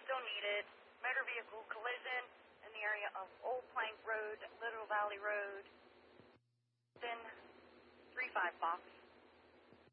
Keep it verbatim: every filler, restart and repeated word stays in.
still needed. Motor vehicle collision in the area of Old Plank Road, Little Valley Road. Then three five Fox.